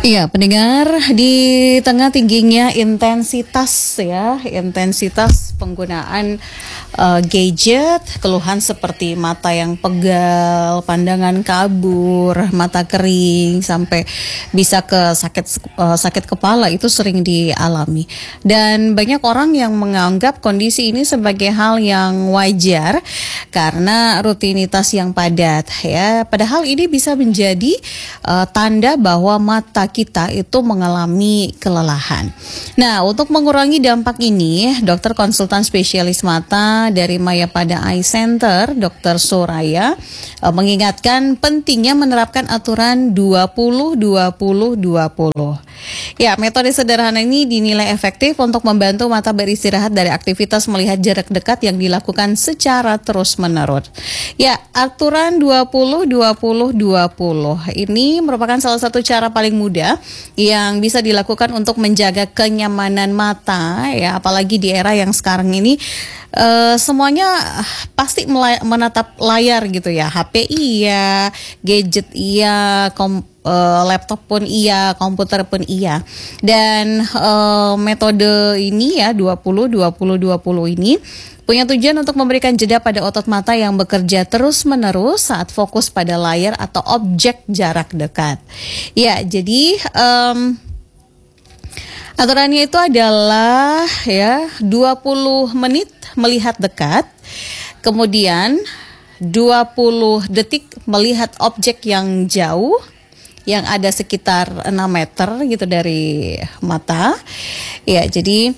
Iya, pendengar, di tengah tingginya intensitas penggunaan gadget, keluhan seperti mata yang pegal, pandangan kabur, mata kering, sampai bisa ke sakit kepala itu sering dialami. Dan banyak orang yang menganggap kondisi ini sebagai hal yang wajar karena rutinitas yang padat ya. Padahal ini bisa menjadi tanda bahwa mata kita itu mengalami kelelahan. Nah, untuk mengurangi dampak ini, dokter konsultan spesialis mata dari Mayapada Eye Center, Dr. Soraya, mengingatkan pentingnya menerapkan aturan 20-20-20. Ya, metode sederhana ini dinilai efektif untuk membantu mata beristirahat dari aktivitas melihat jarak dekat yang dilakukan secara terus-menerus. Ya, aturan 20-20-20 ini merupakan salah satu cara paling mudah yang bisa dilakukan untuk menjaga kenyamanan mata ya, apalagi di era yang sekarang ini semuanya pasti menatap layar gitu ya, HP iya, gadget iya, laptop pun iya, komputer pun iya. Dan metode ini ya 20-20-20 ini punya tujuan untuk memberikan jeda pada otot mata yang bekerja terus-menerus saat fokus pada layar atau objek jarak dekat. Ya, jadi aturannya itu adalah ya 20 menit melihat dekat, kemudian 20 detik melihat objek yang jauh yang ada sekitar 6 meter gitu dari mata. Ya, jadi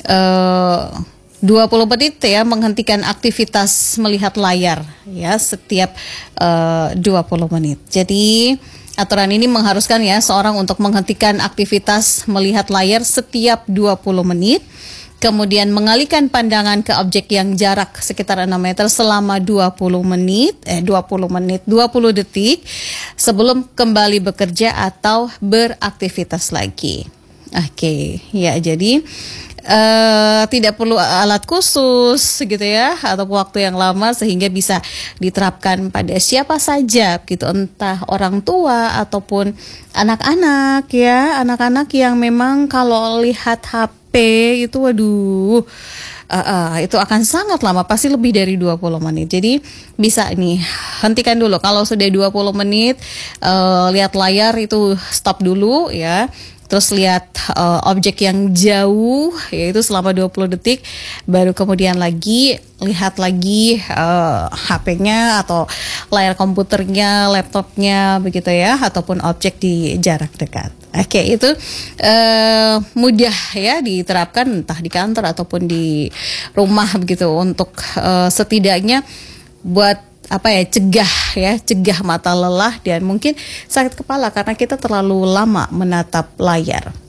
20 menit ya menghentikan aktivitas melihat layar ya setiap 20 menit. Jadi aturan ini mengharuskan ya seorang untuk menghentikan aktivitas melihat layar setiap 20 menit. Kemudian mengalihkan pandangan ke objek yang jarak sekitar 6 meter selama 20 detik sebelum kembali bekerja atau beraktivitas lagi. Oke, ya jadi tidak perlu alat khusus gitu ya atau waktu yang lama sehingga bisa diterapkan pada siapa saja gitu, entah orang tua ataupun anak-anak ya, anak-anak yang memang kalau lihat HP itu waduh itu akan sangat lama, pasti lebih dari 20 menit. Jadi bisa nih hentikan dulu kalau sudah 20 menit lihat layar itu stop dulu ya. Terus lihat objek yang jauh yaitu selama 20 detik, baru kemudian lihat lagi HP-nya atau layar komputernya, laptopnya begitu ya, ataupun objek di jarak dekat. Oke, itu mudah ya diterapkan entah di kantor ataupun di rumah begitu untuk setidaknya buat cegah mata lelah dan mungkin sakit kepala karena kita terlalu lama menatap layar.